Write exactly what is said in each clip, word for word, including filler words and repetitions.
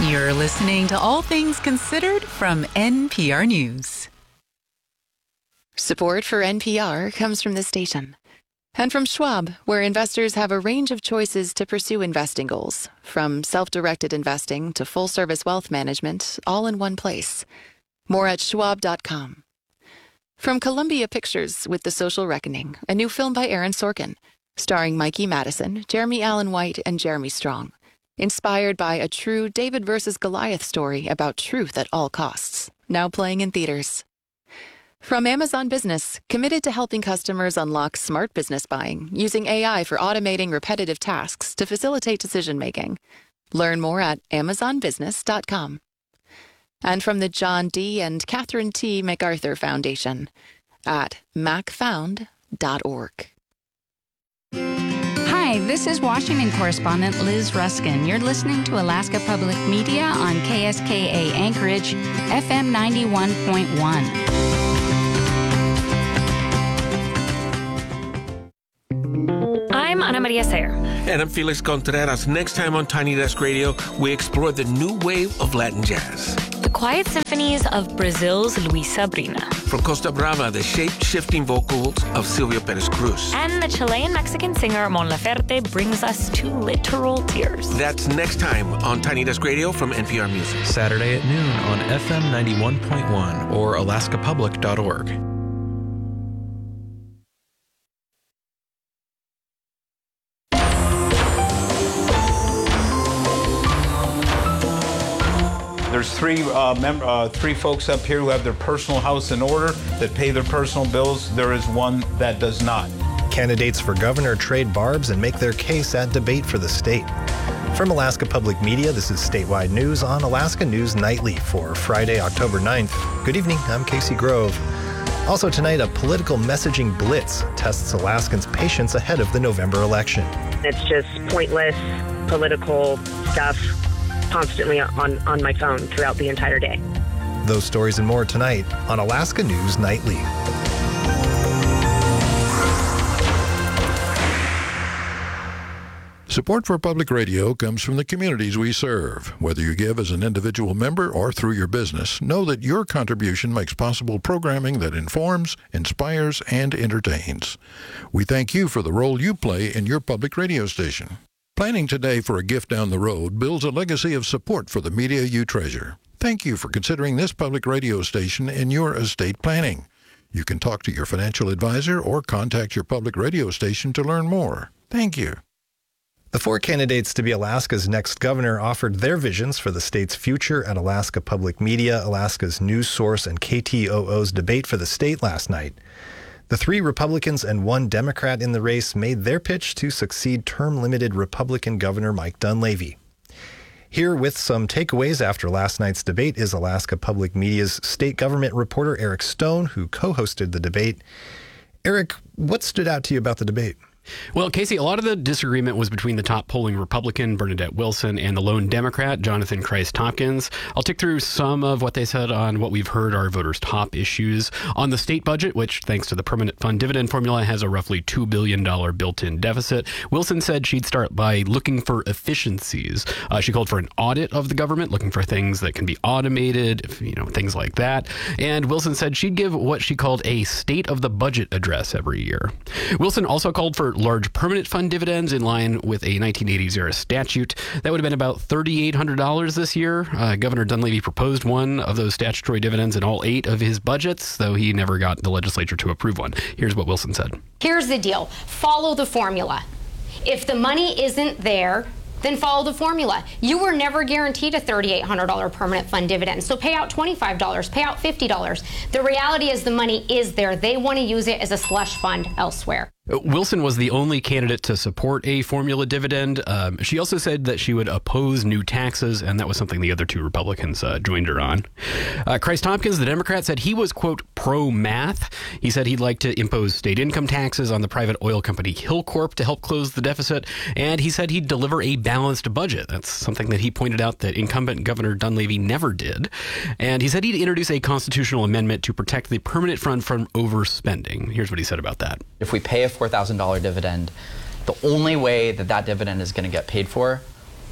You're listening to All Things Considered from N P R News. Support for N P R comes from this station. And from Schwab, where investors have a range of choices to pursue investing goals, from self-directed investing to full-service wealth management, all in one place. More at schwab dot com. From Columbia Pictures with The Social Reckoning, a new film by Aaron Sorkin, starring Mikey Madison, Jeremy Allen White, and Jeremy Strong. Inspired by a true David versus Goliath story about truth at all costs. Now playing in theaters. From Amazon Business, committed to helping customers unlock smart business buying using A I for automating repetitive tasks to facilitate decision-making. Learn more at amazon business dot com. And from the John D. and Catherine T. MacArthur Foundation at mac found dot org. Hi, this is Washington correspondent Liz Ruskin. You're listening to Alaska Public Media on K S K A Anchorage, F M ninety-one point one. I'm Ana Maria Sayer. And I'm Felix Contreras. Next time on Tiny Desk Radio, we explore the new wave of Latin jazz. The quiet symphonies of Brazil's Luis Sabrina. From Costa Brava, the shape-shifting vocals of Silvia Perez Cruz. And the Chilean-Mexican singer Mon Laferte brings us to literal tears. That's next time on Tiny Desk Radio from N P R Music. Saturday at noon on F M ninety-one point one or alaska public dot org. There's three uh, mem- uh, three folks up here who have their personal house in order, that pay their personal bills. There is one that does not. Candidates for governor trade barbs and make their case at debate for the state. From Alaska Public Media, this is statewide news on Alaska News Nightly for Friday, October ninth. Good evening, I'm Casey Grove. Also tonight, a political messaging blitz tests Alaskans' patience ahead of the November election. It's just pointless political stuff constantly on, on my phone throughout the entire day. Those stories and more tonight on Alaska News Nightly. Support for public radio comes from the communities we serve. Whether you give as an individual member or through your business, know that your contribution makes possible programming that informs, inspires, and entertains. We thank you for the role you play in your public radio station. Planning today for a gift down the road builds a legacy of support for the media you treasure. Thank you for considering this public radio station in your estate planning. You can talk to your financial advisor or contact your public radio station to learn more. Thank you. The four candidates to be Alaska's next governor offered their visions for the state's future at Alaska Public Media, Alaska's news source, and K T O O's debate for the state last night. The three Republicans and one Democrat in the race made their pitch to succeed term-limited Republican Governor Mike Dunleavy. Here with some takeaways after last night's debate is Alaska Public Media's state government reporter Eric Stone, who co-hosted the debate. Eric, what stood out to you about the debate? Well, Casey, a lot of the disagreement was between the top polling Republican, Bernadette Wilson, and the lone Democrat, Jonathan Christ-Hopkins. I'll tick through some of what they said on what we've heard are voters' top issues. On the state budget, which, thanks to the permanent fund dividend formula, has a roughly two billion dollars built-in deficit, Wilson said she'd start by looking for efficiencies. Uh, she called for an audit of the government, looking for things that can be automated, you know, things like that. And Wilson said she'd give what she called a state of the budget address every year. Wilson also called for large permanent fund dividends in line with a nineteen eighties era statute. That would have been about three thousand eight hundred dollars this year. Uh, Governor Dunleavy proposed one of those statutory dividends in all eight of his budgets, though he never got the legislature to approve one. Here's what Wilson said. Here's the deal. Follow the formula. If the money isn't there, then follow the formula. You were never guaranteed a three thousand eight hundred dollars permanent fund dividend, so pay out twenty-five dollars, pay out fifty dollars. The reality is the money is there. They want to use it as a slush fund elsewhere. Wilson was the only candidate to support a formula dividend. Um, she also said that she would oppose new taxes, and that was something the other two Republicans uh, joined her on. Uh, Christ-Hopkins, the Democrat, said he was, quote, pro-math. He said he'd like to impose state income taxes on the private oil company Hilcorp to help close the deficit, and he said he'd deliver a balanced budget. That's something that he pointed out that incumbent Governor Dunleavy never did. And he said he'd introduce a constitutional amendment to protect the permanent fund from overspending. Here's what he said about that. If we pay a four thousand dollars dividend, the only way that that dividend is going to get paid for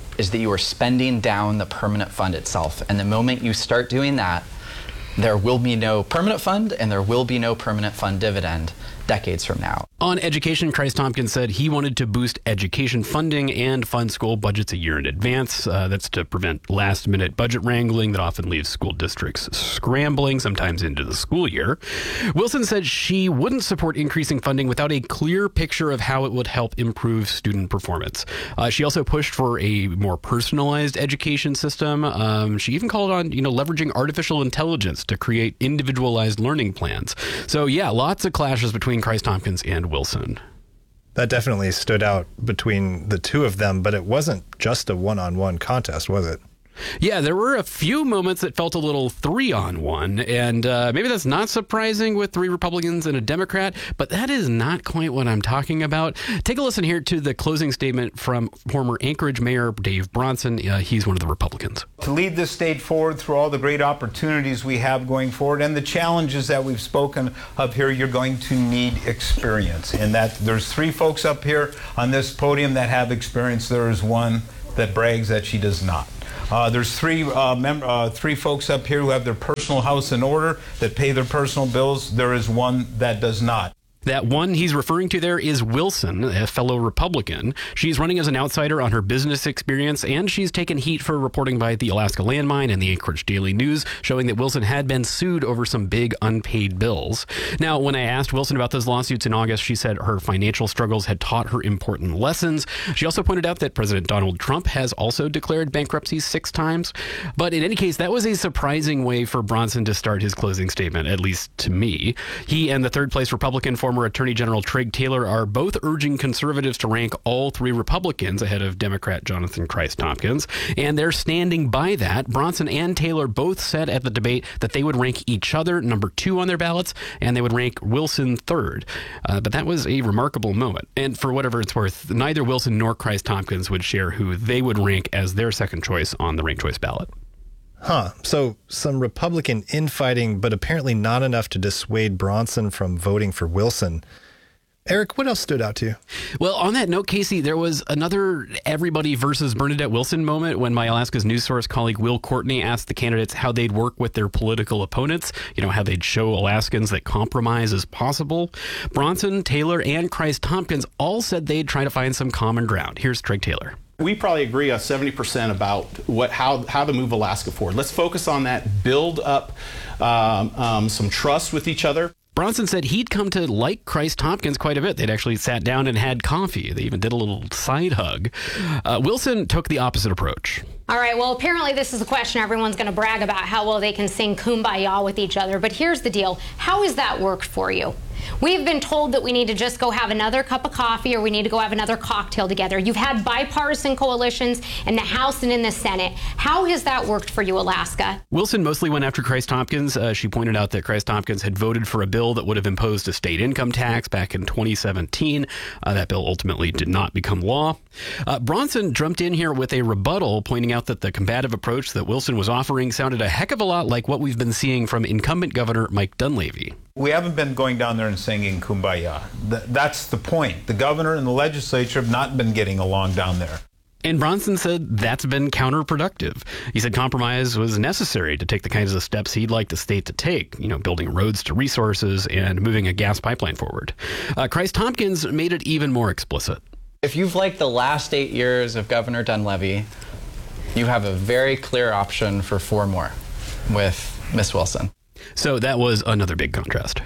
is that you are spending down the permanent fund itself. And the moment you start doing that, there will be no permanent fund and there will be no permanent fund dividend decades from now. On education, Christ Tompkins said he wanted to boost education funding and fund school budgets a year in advance. Uh, that's to prevent last-minute budget wrangling that often leaves school districts scrambling, sometimes into the school year. Wilson said she wouldn't support increasing funding without a clear picture of how it would help improve student performance. Uh, she also pushed for a more personalized education system. Um, she even called on, you know, leveraging artificial intelligence to create individualized learning plans. So, yeah, lots of clashes between Christ Tompkins and Wilson. That definitely stood out between the two of them, but it wasn't just a one-on-one contest, was it? Yeah, there were a few moments that felt a little three-on-one, and uh, maybe that's not surprising with three Republicans and a Democrat, but that is not quite what I'm talking about. Take a listen here to the closing statement from former Anchorage Mayor Dave Bronson. Uh, he's one of the Republicans. To lead this state forward through all the great opportunities we have going forward and the challenges that we've spoken of here, you're going to need experience. And that there's three folks up here on this podium that have experience. There is one that brags that she does not. Uh, there's three uh, mem- uh, three folks up here who have their personal house in order, that pay their personal bills. There is one that does not. That one he's referring to there is Wilson, a fellow Republican. She's running as an outsider on her business experience, and she's taken heat for reporting by the Alaska Landmine and the Anchorage Daily News, showing that Wilson had been sued over some big unpaid bills. Now, when I asked Wilson about those lawsuits in August, she said her financial struggles had taught her important lessons. She also pointed out that President Donald Trump has also declared bankruptcy six times. But in any case, that was a surprising way for Bronson to start his closing statement, at least to me. He and the third place Republican for Former Attorney General Treg Taylor are both urging conservatives to rank all three Republicans ahead of Democrat Jonathan Christ Tompkins, and they're standing by that. Bronson and Taylor both said at the debate that they would rank each other number two on their ballots, and they would rank Wilson third. Uh, but that was a remarkable moment. And for whatever it's worth, neither Wilson nor Christ Tompkins would share who they would rank as their second choice on the ranked choice ballot. Huh. So some Republican infighting, but apparently not enough to dissuade Bronson from voting for Wilson. Eric, what else stood out to you? Well, on that note, Casey, there was another everybody versus Bernadette Wilson moment when my Alaska's News Source colleague Will Courtney asked the candidates how they'd work with their political opponents, you know, how they'd show Alaskans that compromise is possible. Bronson, Taylor, and Christ Tompkins all said they'd try to find some common ground. Here's Treg Taylor. We probably agree on seventy percent about what how how to move Alaska forward. Let's focus on that, build up um, um, some trust with each other. Bronson said he'd come to like Christ Tompkins quite a bit. They'd actually sat down and had coffee. They even did a little side hug. Uh, Wilson took the opposite approach. All right, well, apparently this is a question everyone's going to brag about how well they can sing Kumbaya with each other. But here's the deal. How has that worked for you? We've been told that we need to just go have another cup of coffee or we need to go have another cocktail together. You've had bipartisan coalitions in the House and in the Senate. How has that worked for you, Alaska? Wilson mostly went after Christ Tompkins. Uh, she pointed out that Christ Tompkins had voted for a bill that would have imposed a state income tax back in twenty seventeen. Uh, that bill ultimately did not become law. Uh, Bronson jumped in here with a rebuttal, pointing out that the combative approach that Wilson was offering sounded a heck of a lot like what we've been seeing from incumbent Governor Mike Dunleavy. We haven't been going down there and singing Kumbaya. Th- that's the point. The governor and the legislature have not been getting along down there. And Bronson said that's been counterproductive. He said compromise was necessary to take the kinds of steps he'd like the state to take, you know, building roads to resources and moving a gas pipeline forward. Uh, Christ Tompkins made it even more explicit. If you've liked the last eight years of Governor Dunleavy, you have a very clear option for four more with Miss Wilson. So that was another big contrast.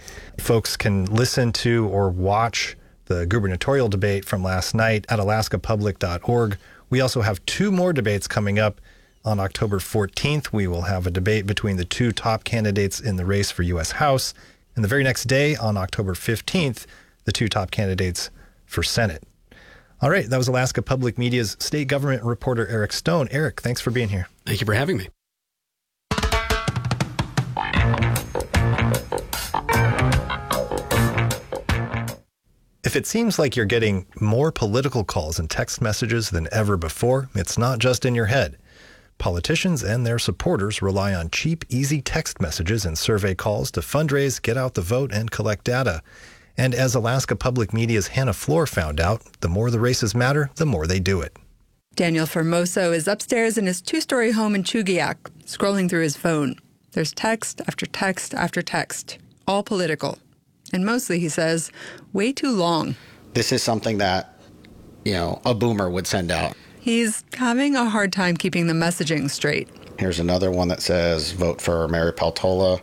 Folks can listen to or watch the gubernatorial debate from last night at alaska public dot org. We also have two more debates coming up. On October fourteenth, we will have a debate between the two top candidates in the race for U S House. And the very next day, on October fifteenth, the two top candidates for Senate. All right, that was Alaska Public Media's state government reporter, Eric Stone. Eric, thanks for being here. Thank you for having me. If it seems like you're getting more political calls and text messages than ever before, it's not just in your head. Politicians and their supporters rely on cheap, easy text messages and survey calls to fundraise, get out the vote, and collect data. And as Alaska Public Media's Hannah Floor found out, the more the races matter, the more they do it. Daniel Formoso is upstairs in his two-story home in Chugiak, scrolling through his phone. There's text after text after text, all political. And mostly, he says, way too long. This is something that, you know, a boomer would send out. He's having a hard time keeping the messaging straight. Here's another one that says, vote for Mary Peltola.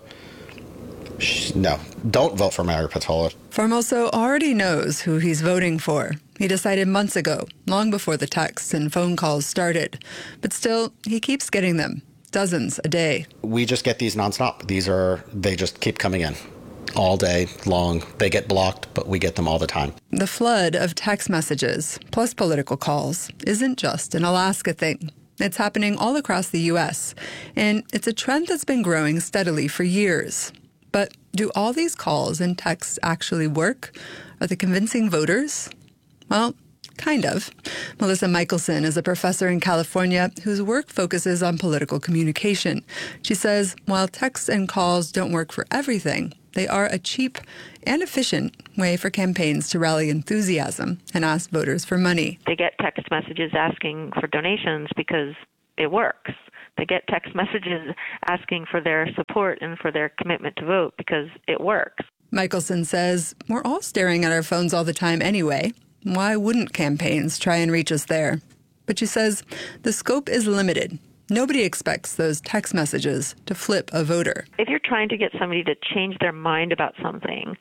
No, don't vote for Mary Peltola. Formoso already knows who he's voting for. He decided months ago, long before the texts and phone calls started. But still, he keeps getting them, dozens a day. We just get these nonstop. These are, they just keep coming in all day long. They get blocked, but we get them all the time. The flood of text messages, plus political calls, isn't just an Alaska thing. It's happening all across the U S, and it's a trend that's been growing steadily for years. But do all these calls and texts actually work? Are they convincing voters? Well, kind of. Melissa Michelson is a professor in California whose work focuses on political communication. She says while texts and calls don't work for everything, they are a cheap and efficient way for campaigns to rally enthusiasm and ask voters for money. They get text messages asking for donations because it works. They get text messages asking for their support and for their commitment to vote because it works. Michelson says we're all staring at our phones all the time anyway. Why wouldn't campaigns try and reach us there? But she says the scope is limited. Nobody expects those text messages to flip a voter. If you're trying to get somebody to change their mind about something,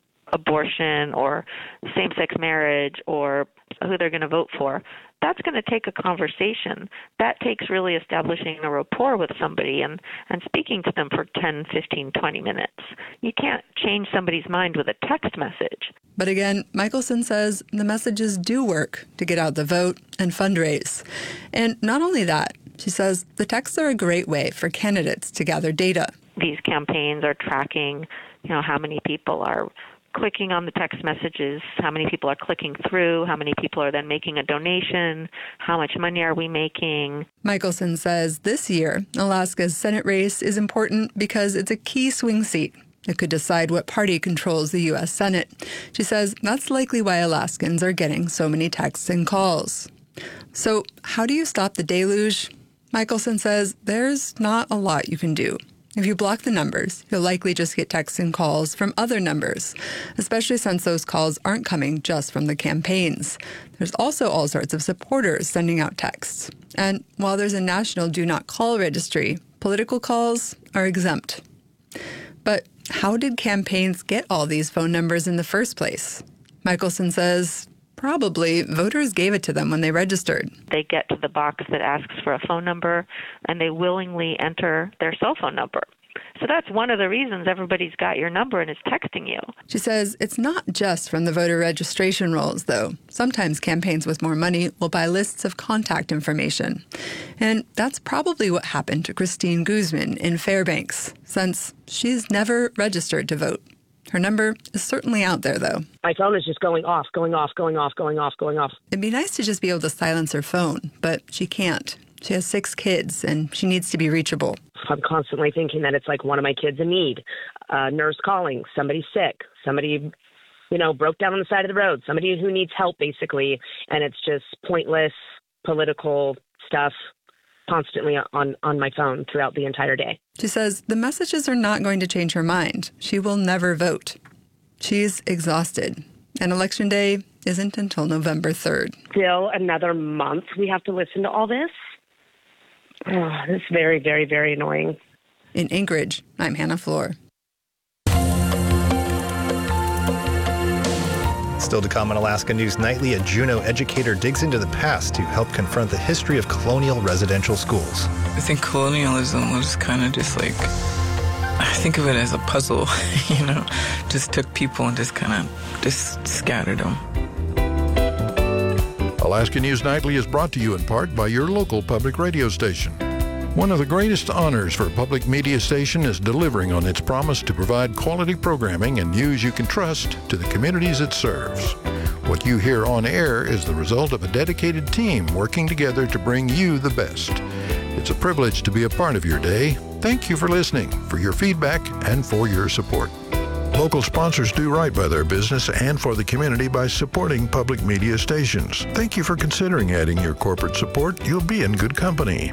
abortion or same-sex marriage or who they're going to vote for, that's going to take a conversation. That takes really establishing a rapport with somebody and, and speaking to them for ten, fifteen, twenty minutes. You can't change somebody's mind with a text message. But again, Michelson says the messages do work to get out the vote and fundraise. And not only that, she says the texts are a great way for candidates to gather data. These campaigns are tracking, you know, how many people are clicking on the text messages, how many people are clicking through, how many people are then making a donation, how much money are we making. Michelson says this year, Alaska's Senate race is important because it's a key swing seat. It could decide what party controls the U S Senate. She says that's likely why Alaskans are getting so many texts and calls. So how do you stop the deluge? Michelson says there's not a lot you can do. If you block the numbers, you'll likely just get texts and calls from other numbers, especially since those calls aren't coming just from the campaigns. There's also all sorts of supporters sending out texts. And while there's a national do not call registry, political calls are exempt. But how did campaigns get all these phone numbers in the first place? Michelson says probably voters gave it to them when they registered. They get to the box that asks for a phone number, and they willingly enter their cell phone number. So that's one of the reasons everybody's got your number and is texting you. She says it's not just from the voter registration rolls, though. Sometimes campaigns with more money will buy lists of contact information. And that's probably what happened to Christine Guzman in Fairbanks, since she's never registered to vote. Her number is certainly out there, though. My phone is just going off, going off, going off, going off, going off. It'd be nice to just be able to silence her phone, but she can't. She has six kids, and she needs to be reachable. I'm constantly thinking that it's like one of my kids in need, a nurse calling, somebody sick, somebody, you know, broke down on the side of the road, somebody who needs help, basically, and it's just pointless political stuff constantly on, on my phone throughout the entire day. She says the messages are not going to change her mind. She will never vote. She's exhausted, and Election Day isn't until November third. Still another month we have to listen to all this? Oh, this is very, very, very annoying. In Anchorage, I'm Hannah Floor. Still to come on Alaska News Nightly, a Juneau educator digs into the past to help confront the history of colonial residential schools. I think colonialism was kind of just like, I think of it as a puzzle, you know, just took people and just kind of just scattered them. Alaska News Nightly is brought to you in part by your local public radio station. One of the greatest honors for a public media station is delivering on its promise to provide quality programming and news you can trust to the communities it serves. What you hear on air is the result of a dedicated team working together to bring you the best. It's a privilege to be a part of your day. Thank you for listening, for your feedback, and for your support. Local sponsors do right by their business and for the community by supporting public media stations. Thank you for considering adding your corporate support. You'll be in good company.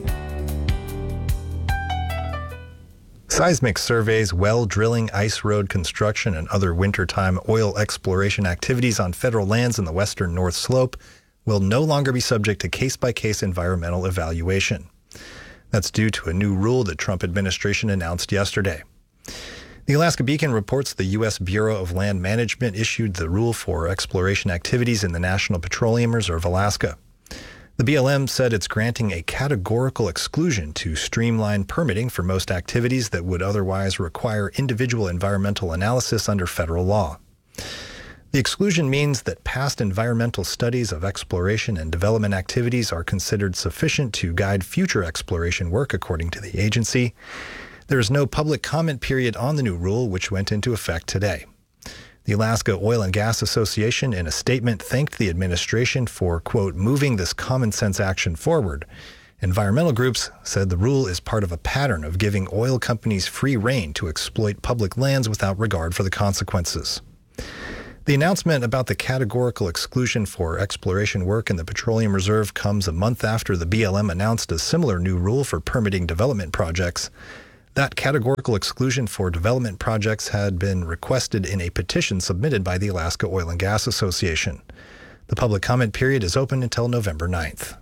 Seismic surveys, well drilling, ice road construction, and other wintertime oil exploration activities on federal lands in the western North Slope will no longer be subject to case-by-case environmental evaluation. That's due to a new rule the Trump administration announced yesterday. The Alaska Beacon reports the U S Bureau of Land Management issued the rule for exploration activities in the National Petroleum Reserve, Alaska. The B L M said it's granting a categorical exclusion to streamline permitting for most activities that would otherwise require individual environmental analysis under federal law. The exclusion means that past environmental studies of exploration and development activities are considered sufficient to guide future exploration work, according to the agency. There is no public comment period on the new rule, which went into effect today. The Alaska Oil and Gas Association, in a statement, thanked the administration for, quote, moving this common sense action forward. Environmental groups said the rule is part of a pattern of giving oil companies free rein to exploit public lands without regard for the consequences. The announcement about the categorical exclusion for exploration work in the Petroleum Reserve comes a month after the B L M announced a similar new rule for permitting development projects. That categorical exclusion for development projects had been requested in a petition submitted by the Alaska Oil and Gas Association. The public comment period is open until November ninth.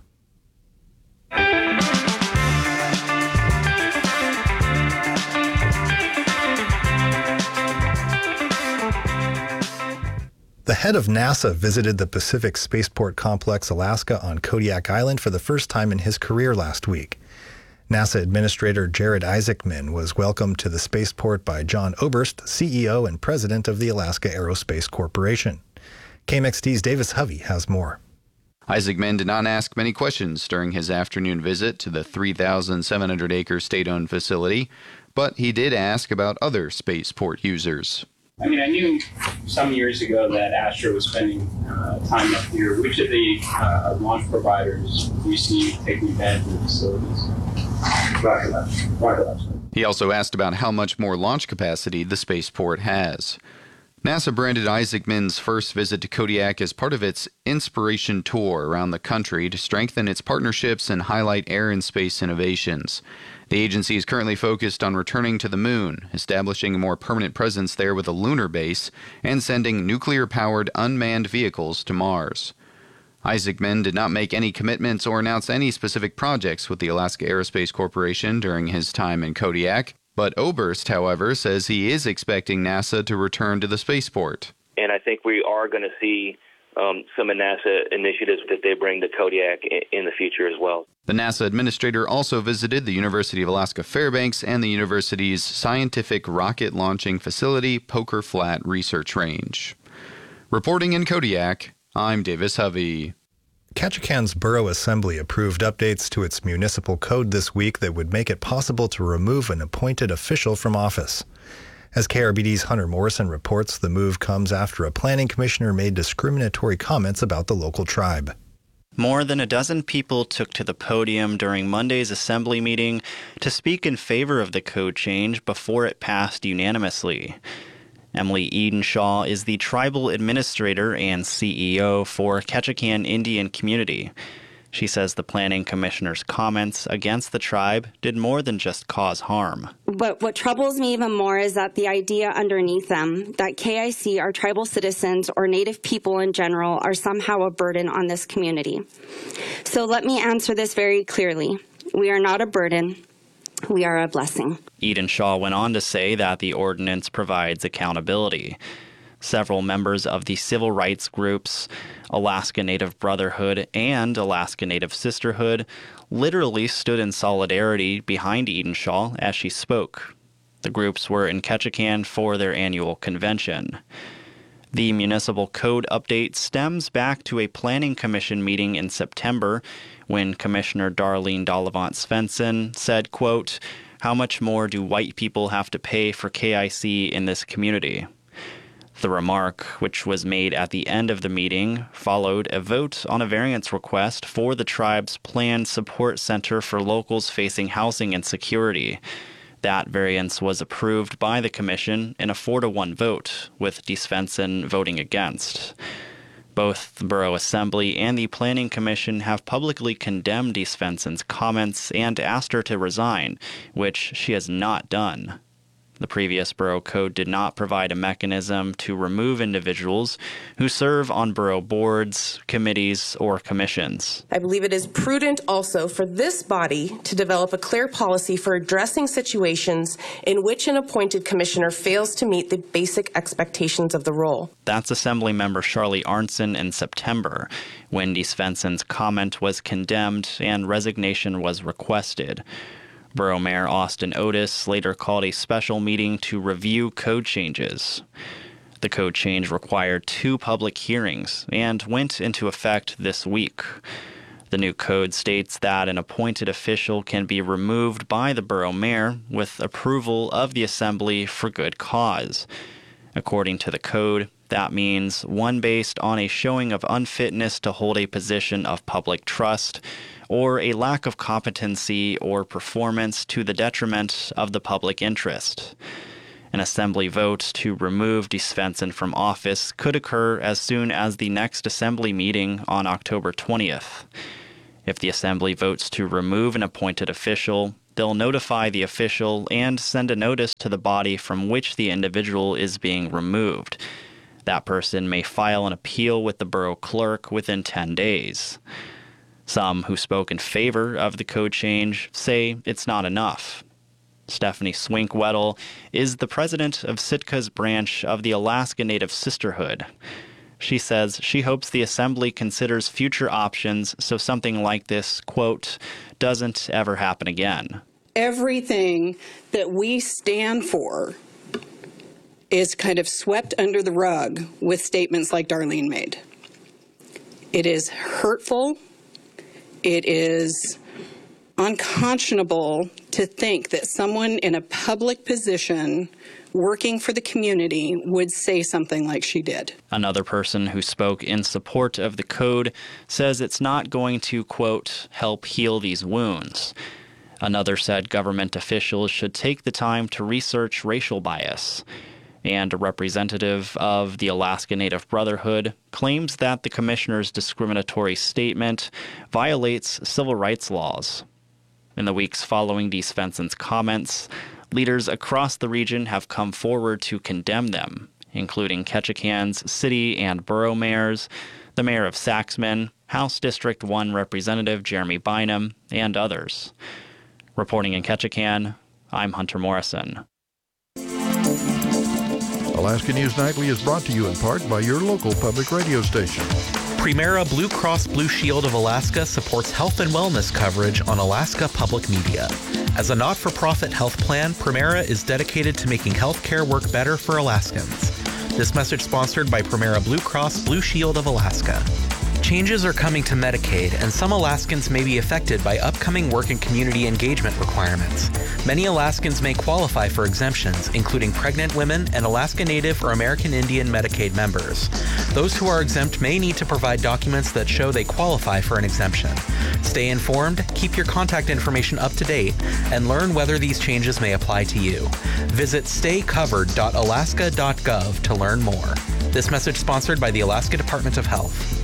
The head of NASA visited the Pacific Spaceport Complex, Alaska, on Kodiak Island for the first time in his career last week. NASA Administrator Jared Isaacman was welcomed to the spaceport by John Oberst, C E O and President of the Alaska Aerospace Corporation. K M X T's Davis Hovey has more. Isaacman did not ask many questions during his afternoon visit to the three thousand seven hundred acre state-owned facility, but he did ask about other spaceport users. I mean, I knew some years ago that Astra was spending uh, time up here. Which of the uh, launch providers do you see taking advantage of the facilities? Rocket Lab. Rocket Lab. He also asked about how much more launch capacity the spaceport has. NASA branded Isaacman's first visit to Kodiak as part of its Inspiration Tour around the country to strengthen its partnerships and highlight air and space innovations. The agency is currently focused on returning to the moon, establishing a more permanent presence there with a lunar base, and sending nuclear-powered unmanned vehicles to Mars. Isaacman did not make any commitments or announce any specific projects with the Alaska Aerospace Corporation during his time in Kodiak, but Oberst, however, says he is expecting NASA to return to the spaceport. And I think we are going to see um, some of NASA initiatives that they bring to Kodiak in, in the future as well. The NASA administrator also visited the University of Alaska Fairbanks and the university's Scientific Rocket Launching Facility Poker Flat Research Range. Reporting in Kodiak, I'm Davis Hovey. Ketchikan's Borough Assembly approved updates to its municipal code this week that would make it possible to remove an appointed official from office. As K R B D's Hunter Morrison reports, the move comes after a planning commissioner made discriminatory comments about the local tribe. More than a dozen people took to the podium during Monday's assembly meeting to speak in favor of the code change before it passed unanimously. Emily Edenshaw is the tribal administrator and C E O for Ketchikan Indian Community. She says the planning commissioner's comments against the tribe did more than just cause harm. But what troubles me even more is that the idea underneath them, that K I C, our tribal citizens, or Native people in general, are somehow a burden on this community. So let me answer this very clearly. We are not a burden. We are a blessing. Edenshaw went on to say that the ordinance provides accountability. Several members of the civil rights groups, Alaska Native Brotherhood and Alaska Native Sisterhood, literally stood in solidarity behind Edenshaw as she spoke. The groups were in Ketchikan for their annual convention. The municipal code update stems back to a planning commission meeting in September when Commissioner Darlene Dollivant Svensson said, quote, "How much more do white people have to pay for K I C in this community?" The remark, which was made at the end of the meeting, followed a vote on a variance request for the tribe's planned support center for locals facing housing insecurity. That variance was approved by the commission in a four to one vote, with DeSvenson voting against. Both the Borough Assembly and the Planning Commission have publicly condemned DeSvenson's comments and asked her to resign, which she has not done. The previous borough code did not provide a mechanism to remove individuals who serve on borough boards, committees, or commissions. I believe it is prudent also for this body to develop a clear policy for addressing situations in which an appointed commissioner fails to meet the basic expectations of the role. That's Assemblymember Charlie Arnson in September, when DeSvenson's comment was condemned and resignation was requested. Borough Mayor Austin Otis later called a special meeting to review code changes. The code change required two public hearings and went into effect this week. The new code states that an appointed official can be removed by the borough mayor with approval of the assembly for good cause. According to the code, that means one based on a showing of unfitness to hold a position of public trust, or a lack of competency or performance to the detriment of the public interest. An assembly vote to remove DeSvenson from office could occur as soon as the next assembly meeting on October twentieth. If the assembly votes to remove an appointed official, they'll notify the official and send a notice to the body from which the individual is being removed. That person may file an appeal with the borough clerk within ten days. Some who spoke in favor of the code change say it's not enough. Stephanie Swink-Weddle is the president of Sitka's branch of the Alaska Native Sisterhood. She says she hopes the assembly considers future options so something like this, quote, doesn't ever happen again. Everything that we stand for is kind of swept under the rug with statements like Darlene made. It is hurtful. It is unconscionable to think that someone in a public position working for the community would say something like she did. Another person who spoke in support of the code says it's not going to, quote, help heal these wounds. Another said government officials should take the time to research racial bias. And a representative of the Alaska Native Brotherhood claims that the commissioner's discriminatory statement violates civil rights laws. In the weeks following DeSvenson's comments, leaders across the region have come forward to condemn them, including Ketchikan's city and borough mayors, the mayor of Saxman, House District one Representative Jeremy Bynum, and others. Reporting in Ketchikan, I'm Hunter Morrison. Alaska News Nightly is brought to you in part by your local public radio station. Premera Blue Cross Blue Shield of Alaska supports health and wellness coverage on Alaska Public Media. As a not-for-profit health plan, Premera is dedicated to making health care work better for Alaskans. This message sponsored by Premera Blue Cross Blue Shield of Alaska. Changes are coming to Medicaid, and some Alaskans may be affected by upcoming work and community engagement requirements. Many Alaskans may qualify for exemptions, including pregnant women and Alaska Native or American Indian Medicaid members. Those who are exempt may need to provide documents that show they qualify for an exemption. Stay informed, keep your contact information up to date, and learn whether these changes may apply to you. Visit stay covered dot alaska dot gov to learn more. This message sponsored by the Alaska Department of Health.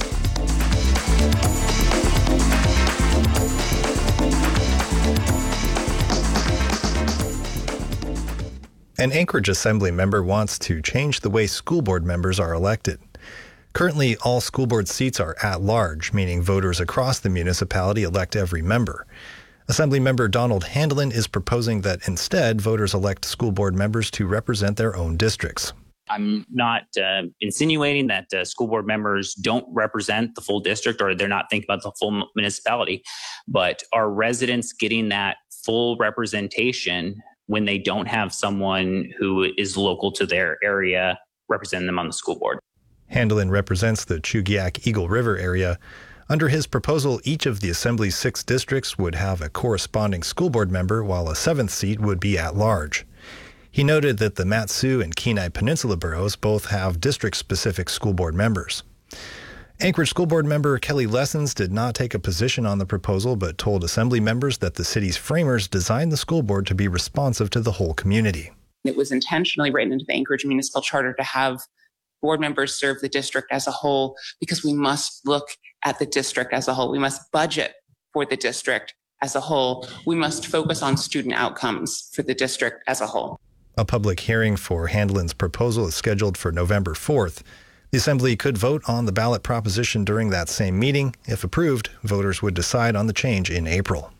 An Anchorage Assembly member wants to change the way school board members are elected. Currently, all school board seats are at large, meaning voters across the municipality elect every member. Assemblymember Donald Handelin is proposing that instead, voters elect school board members to represent their own districts. I'm not uh, insinuating that uh, school board members don't represent the full district or they're not thinking about the full municipality, but are residents getting that full representation when they don't have someone who is local to their area representing them on the school board? Handelin represents the Chugiak Eagle River area. Under his proposal, each of the Assembly's six districts would have a corresponding school board member, while a seventh seat would be at large. He noted that the Mat-Su and Kenai Peninsula boroughs both have district-specific school board members. Anchorage School Board member Kelly Lessons did not take a position on the proposal, but told Assembly members that the city's framers designed the school board to be responsive to the whole community. It was intentionally written into the Anchorage Municipal Charter to have board members serve the district as a whole, because we must look at the district as a whole. We must budget for the district as a whole. We must focus on student outcomes for the district as a whole. A public hearing for Handelin's proposal is scheduled for November fourth. The Assembly could vote on the ballot proposition during that same meeting. If approved, voters would decide on the change in April.